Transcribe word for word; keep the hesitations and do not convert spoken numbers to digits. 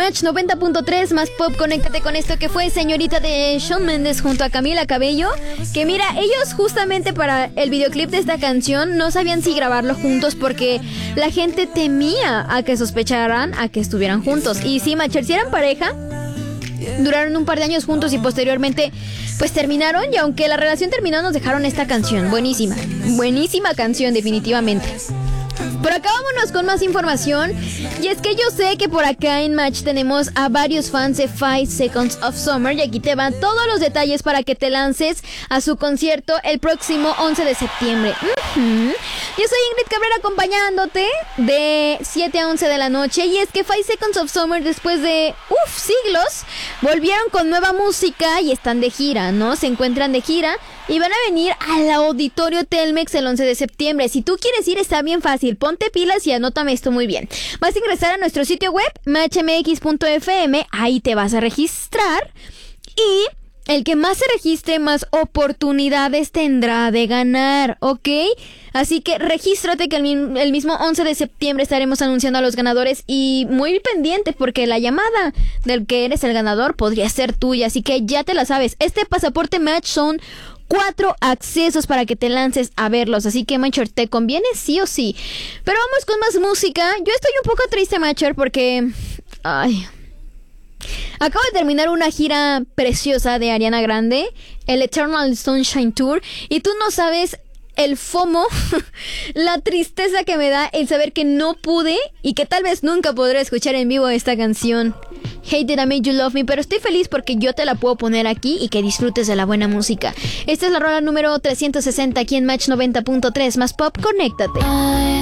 Match noventa punto tres más pop, conéctate con esto que fue Señorita de Shawn Mendes junto a Camila Cabello. Que mira, ellos justamente para el videoclip de esta canción no sabían si grabarlo juntos porque la gente temía a que sospecharan a que estuvieran juntos. Y sí, Matcher, si eran pareja, duraron un par de años juntos y posteriormente pues terminaron. Y aunque la relación terminó, nos dejaron esta canción. Buenísima, buenísima canción definitivamente. Por acá vámonos con más información. Y es que yo sé que por acá en Match tenemos a varios fans de Five Seconds of Summer. Y aquí te van todos los detalles para que te lances a su concierto el próximo once de septiembre. uh-huh. Yo soy Ingrid Cabrera acompañándote de siete a once de la noche. Y es que Five Seconds of Summer, después de uf, siglos, volvieron con nueva música y están de gira, ¿no? Se encuentran de gira y van a venir al Auditorio Telmex el once de septiembre. Si tú quieres ir, está bien fácil. Ponte pilas y anótame esto muy bien. Vas a ingresar a nuestro sitio web, match m x punto f m. Ahí te vas a registrar. Y el que más se registre, más oportunidades tendrá de ganar, ¿ok? Así que regístrate que el, el mismo once de septiembre estaremos anunciando a los ganadores. Y muy pendiente porque la llamada del que eres el ganador podría ser tuya. Así que ya te la sabes. Este pasaporte Match son cuatro accesos para que te lances a verlos. Así que, Matcher, te conviene sí o sí. Pero vamos con más música. Yo estoy un poco triste, Matcher, porque... Ay... acabo de terminar una gira preciosa de Ariana Grande, el Eternal Sunshine Tour, y tú no sabes el FOMO, la tristeza que me da el saber que no pude y que tal vez nunca podré escuchar en vivo esta canción, Hate That I Made You Love Me, pero estoy feliz porque yo te la puedo poner aquí y que disfrutes de la buena música. Esta es la rola número trescientos sesenta aquí en Match noventa punto tres más pop, conéctate.